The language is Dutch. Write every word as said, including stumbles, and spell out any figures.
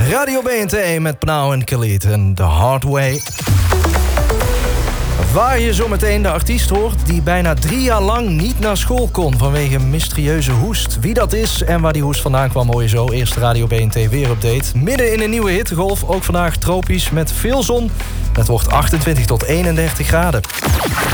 Radio B N T met Pnau en Khalid en The Hard Way. Waar je zometeen de artiest hoort die bijna drie jaar lang niet naar school kon vanwege een mysterieuze hoest. Wie dat is en waar die hoest vandaan kwam hoor je zo. Eerste Radio B N T weerupdate. Midden in een nieuwe hittegolf, ook vandaag tropisch met veel zon. Het wordt achtentwintig tot eenendertig graden.